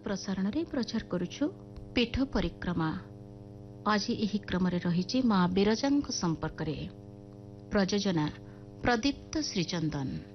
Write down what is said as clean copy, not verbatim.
ପ୍ରସାରଣରେ ପ୍ରଚାର କରୁଛୁ ପୀଠ ପରିକ୍ରମା। ଆଜି ଏହି କ୍ରମରେ ରହିଛି ମା ବିରଜାଙ୍କ ସମ୍ପର୍କରେ। ପ୍ରଯୋଜନା ପ୍ରଦୀପ୍ତ ଶ୍ରୀଚନ୍ଦନ।